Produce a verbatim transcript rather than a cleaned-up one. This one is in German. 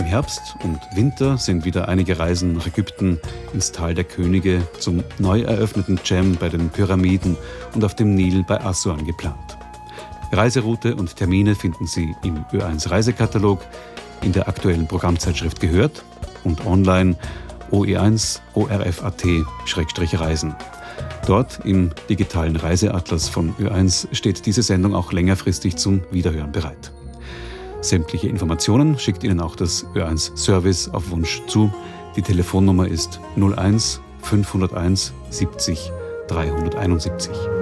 Herbst und Winter sind wieder einige Reisen nach Ägypten, ins Tal der Könige, zum neu eröffneten Dschem bei den Pyramiden und auf dem Nil bei Assuan geplant. Reiseroute und Termine finden Sie im Ö eins Reisekatalog, in der aktuellen Programmzeitschrift Gehört und online o e eins o r f punkt a t Reisen. Dort im digitalen Reiseatlas von Ö eins steht diese Sendung auch längerfristig zum Wiederhören bereit. Sämtliche Informationen schickt Ihnen auch das Ö eins Service auf Wunsch zu. Die Telefonnummer ist null eins fünfhunderteins siebzig dreihunderteinundsiebzig.